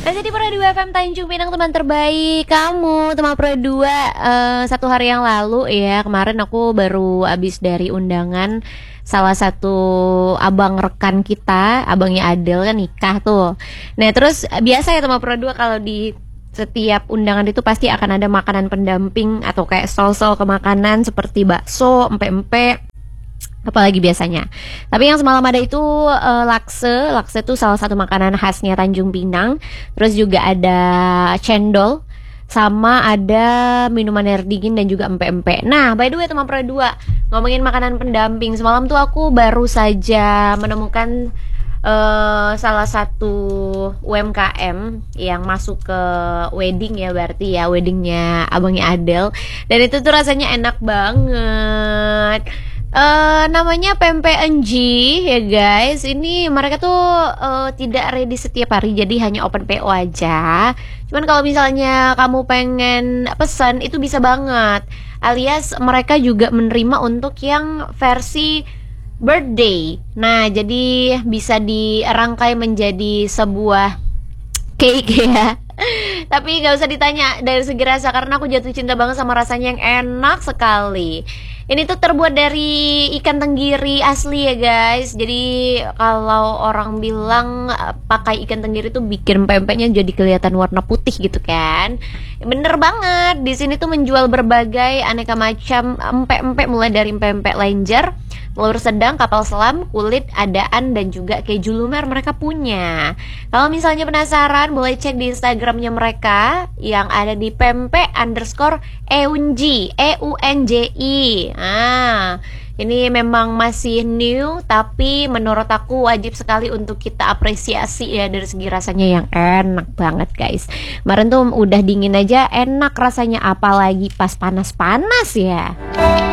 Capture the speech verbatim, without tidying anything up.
Jadi Pro dua F M Tanjung Pinang, teman terbaik kamu, teman Pro dua. uh, Satu hari yang lalu ya, kemarin aku baru abis dari undangan salah satu abang rekan kita, abangnya Adel kan nikah tuh. Nah terus biasa ya teman Pro dua, kalau di setiap undangan itu pasti akan ada makanan pendamping atau kayak stol-stol ke makanan seperti bakso, empe-empe, apalagi biasanya. Tapi yang semalam ada itu uh, lakse. Lakse itu salah satu makanan khasnya Tanjung Pinang. Terus juga ada cendol, sama ada minuman air dingin dan juga empe-empe. Nah, by the way teman Pro dua, ngomongin makanan pendamping, semalam tuh aku baru saja menemukan uh, salah satu U M K M yang masuk ke wedding ya, berarti ya weddingnya abangnya Adel. Dan itu tuh rasanya enak banget. Uh, namanya pempek enji ya guys. Ini mereka tuh uh, tidak ready setiap hari, jadi hanya open P O aja. Cuman kalau misalnya kamu pengen pesan itu bisa banget. Alias mereka juga menerima untuk yang versi birthday. Nah jadi bisa dirangkai menjadi sebuah cake ya. Tapi gak usah ditanya dari segi rasa, karena aku jatuh cinta banget sama rasanya yang enak sekali. Ini tuh terbuat dari ikan tenggiri asli ya guys. Jadi kalau orang bilang pakai ikan tenggiri tuh bikin pempeknya jadi kelihatan warna putih gitu kan. Bener banget. Di sini tuh menjual berbagai aneka macam empek-empek, mulai dari empek-empek lenjer, telur sedang, kapal selam, kulit, adaan, dan juga keju lumer mereka punya. Kalau misalnya penasaran, boleh cek di Instagramnya mereka yang ada di pempek underscore eunji, E U N J I. Nah, ini memang masih new, tapi menurut aku wajib sekali untuk kita apresiasi ya dari segi rasanya yang enak banget guys. Kemarin tuh udah dingin aja enak rasanya, apalagi pas panas-panas ya.